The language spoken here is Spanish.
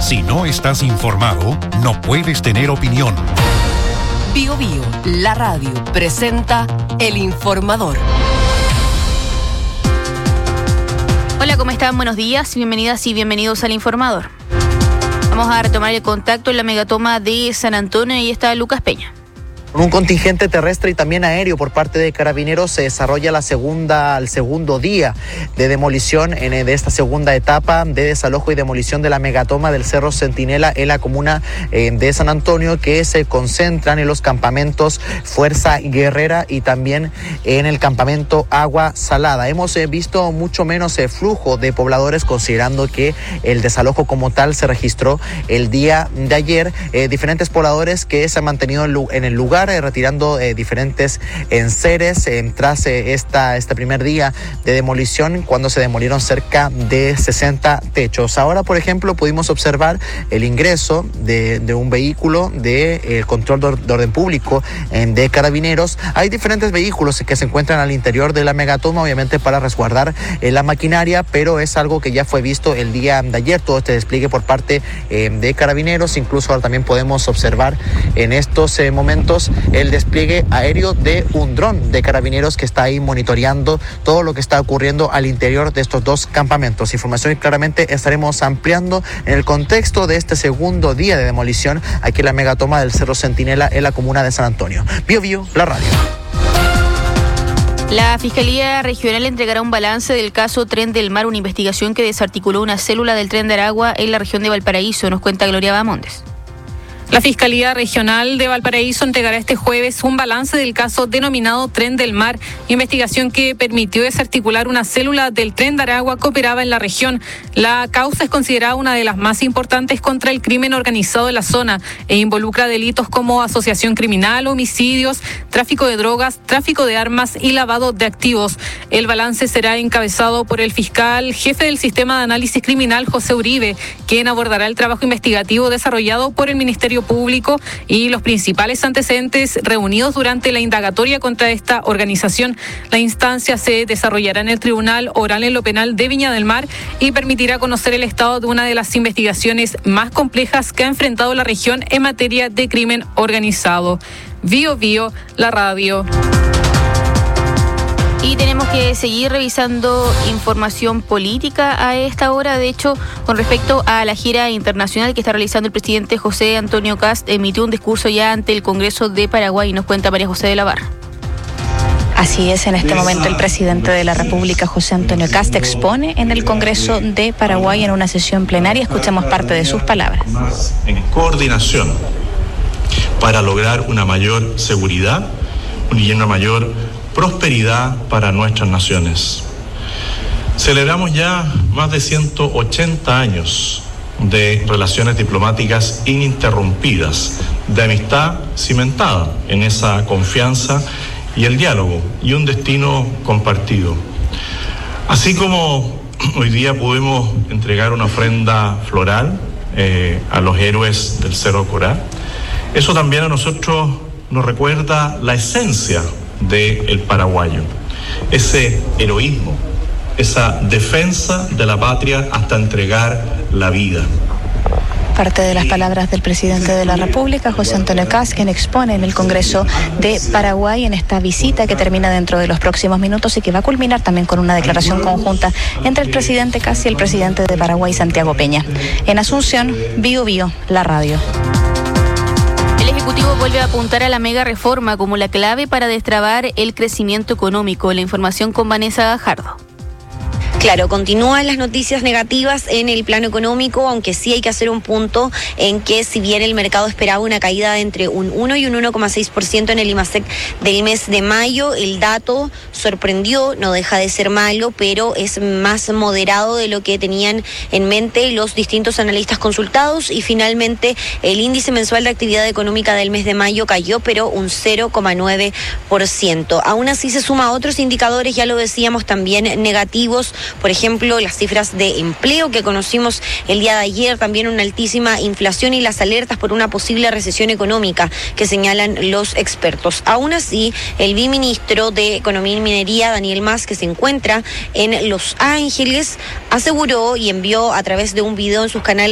Si no estás informado, no puedes tener opinión. Bio Bio, la radio, presenta El Informador. Hola, ¿cómo están? Buenos días, bienvenidas y bienvenidos al Informador. Vamos a retomar el contacto en la megatoma de San Antonio y está Lucas Peña. Con un contingente terrestre y también aéreo por parte de Carabineros se desarrolla el segundo día de demolición de esta segunda etapa de desalojo y demolición de la megatoma del Cerro Centinela en la comuna de San Antonio, que se concentran en los campamentos Fuerza Guerrera y también en el campamento Agua Salada. Hemos visto mucho menos flujo de pobladores, considerando que el desalojo como tal se registró el día de ayer. Diferentes pobladores que se han mantenido en el lugar, retirando diferentes enseres tras este primer día de demolición, cuando se demolieron cerca de 60 techos. Ahora, por ejemplo, pudimos observar el ingreso de un vehículo de control de orden público de Carabineros. Hay diferentes vehículos que se encuentran al interior de la megatoma, obviamente para resguardar la maquinaria, pero es algo que ya fue visto el día de ayer, todo este despliegue por parte de Carabineros. Incluso ahora también podemos observar en estos momentos el despliegue aéreo de un dron de Carabineros que está ahí monitoreando todo lo que está ocurriendo al interior de estos dos campamentos. Información que claramente estaremos ampliando en el contexto de este segundo día de demolición aquí en la megatoma del Cerro Centinela en la comuna de San Antonio. Bio Bio, la radio. La Fiscalía Regional entregará un balance del caso Tren del Mar, una investigación que desarticuló una célula del Tren de Aragua en la región de Valparaíso. Nos cuenta Gloria Bamondes. La Fiscalía Regional de Valparaíso entregará este jueves un balance del caso denominado Tren del Mar, investigación que permitió desarticular una célula del Tren de Aragua que operaba en la región. La causa es considerada una de las más importantes contra el crimen organizado de la zona e involucra delitos como asociación criminal, homicidios, tráfico de drogas, tráfico de armas y lavado de activos. El balance será encabezado por el fiscal jefe del Sistema de Análisis Criminal, José Uribe, quien abordará el trabajo investigativo desarrollado por el Ministerio Público y los principales antecedentes reunidos durante la indagatoria contra esta organización. La instancia se desarrollará en el Tribunal Oral en lo Penal de Viña del Mar y permitirá conocer el estado de una de las investigaciones más complejas que ha enfrentado la región en materia de crimen organizado. Bio Bio, la radio. Y tenemos que seguir revisando información política a esta hora. De hecho, con respecto a la gira internacional que está realizando el presidente José Antonio Kast, emitió un discurso ya ante el Congreso de Paraguay. Nos cuenta María José de la Barra. Así es, en este momento el presidente de la República, José Antonio Kast, expone en el Congreso de Paraguay en una sesión plenaria. Escuchemos parte de sus palabras. En coordinación para lograr una mayor seguridad y una mayor prosperidad para nuestras naciones. Celebramos ya más de 180 años de relaciones diplomáticas ininterrumpidas, de amistad cimentada en esa confianza y el diálogo y un destino compartido. Así como hoy día pudimos entregar una ofrenda floral a los héroes del Cerro Corá, eso también a nosotros nos recuerda la esencia del paraguayo, ese heroísmo, esa defensa de la patria hasta entregar la vida. Parte de las palabras del presidente de la República, José Antonio Kast, quien expone en el Congreso de Paraguay en esta visita que termina dentro de los próximos minutos y que va a culminar también con una declaración conjunta entre el presidente Kast y el presidente de Paraguay, Santiago Peña. En Asunción, Bio Bio, la radio. El Ejecutivo vuelve a apuntar a la mega reforma como la clave para destrabar el crecimiento económico. La información con Vanessa Gajardo. Claro, continúan las noticias negativas en el plano económico, aunque sí hay que hacer un punto en que si bien el mercado esperaba una caída de entre un 1 y un 1,6% en el IMASEC del mes de mayo, el dato sorprendió, no deja de ser malo, pero es más moderado de lo que tenían en mente los distintos analistas consultados y finalmente el índice mensual de actividad económica del mes de mayo cayó, pero un 0,9%. Aún así se suma a otros indicadores, ya lo decíamos, también negativos. Por ejemplo, las cifras de empleo que conocimos el día de ayer, también una altísima inflación y las alertas por una posible recesión económica que señalan los expertos. Aún así, el viceministro de Economía y Minería, Daniel Mas, que se encuentra en Los Ángeles, aseguró y envió a través de un video en sus canales